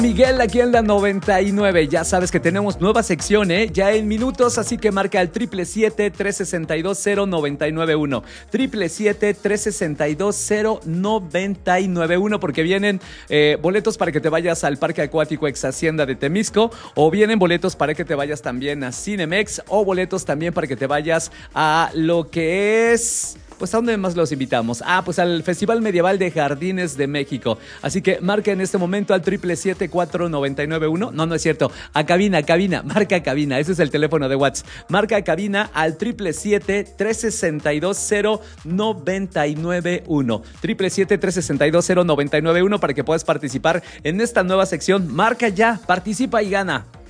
Miguel, aquí en la 99. Ya sabes que tenemos nueva sección, ya en minutos, así que marca el 777-362-0991. 777-362-0991, porque vienen boletos para que te vayas al Parque Acuático Ex Hacienda de Temisco, o vienen boletos para que te vayas también a Cinemex, o boletos también para que te vayas a lo que es... Pues, ¿a dónde más los invitamos? Pues al Festival Medieval de Jardines de México. Así que marca en este momento al 777-4991. No es cierto. A cabina. Marca cabina. Ese es el teléfono de WhatsApp. Marca cabina al 777-362-0991. 777-362-0991 para que puedas participar en esta nueva sección. Marca ya, participa y gana.